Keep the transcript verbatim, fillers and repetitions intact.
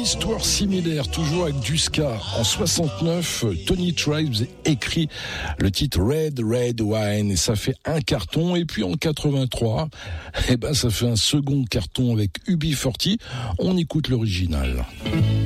histoire similaire, toujours avec du ska. En soixante-neuf, Tony Tribes écrit le titre Red Red Wine et ça fait un carton. Et puis en quatre-vingt-trois, eh ben ça fait un second carton avec U B quarante. On écoute l'original.